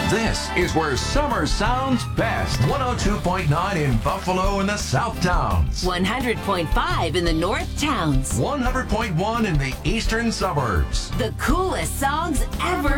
This is where summer sounds best. 102.9 in Buffalo and the South Towns. 100.5 in the North Towns. 100.1 in the eastern suburbs. The coolest songs ever